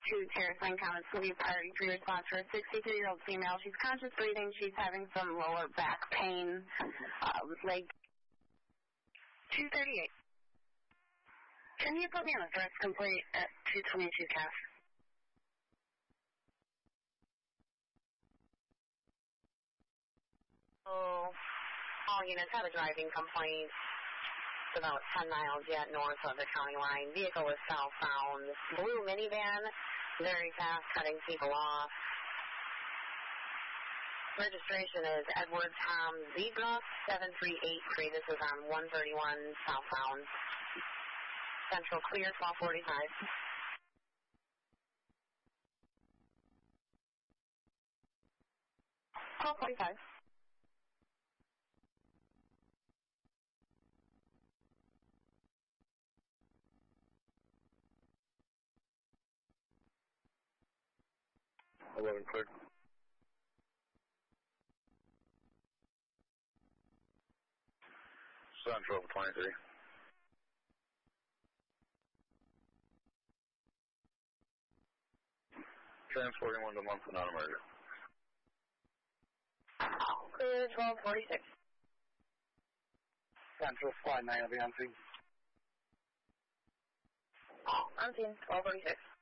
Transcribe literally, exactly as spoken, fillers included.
to Terrace Lane Commons, Sylvia Priority three response for a sixty-three-year-old female. She's conscious breathing. She's having some lower back pain uh, with leg. two thirty-eight. Can you put me on address complete at two twenty-two Cass? Oh, all units have a driving complaint. It's about ten miles yet north of the county line. Vehicle is southbound. Blue minivan, very fast, cutting people off. Registration is Edward Tom Zebra, seven three eight three. This is on one thirty-one southbound. Central clear, twelve forty-five. twelve forty-five. eleven clear. Central twenty-three. Transporting one to Munson, non-emergent. Clear, twelve forty-six. Central slide nine will be on scene. On scene, twelve forty-six.